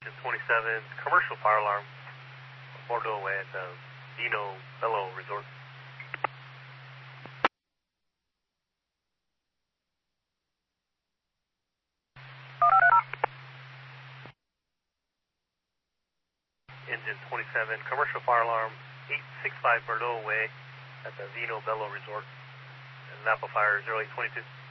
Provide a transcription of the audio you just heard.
27, commercial fire alarm, Bordeaux Way at the Vino Bello Resort. Engine 27, commercial fire alarm, 865 Bordeaux Way at the Vino Bello Resort. And Napa Fire 0822.